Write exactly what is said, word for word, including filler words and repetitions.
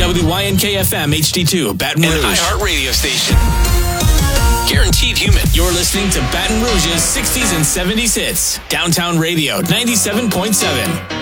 W Y N K F M H D two, Baton Rouge. An iHeart radio station. Guaranteed human. You're listening to Baton Rouge's sixties and seventies hits. Downtown Radio, ninety-seven point seven.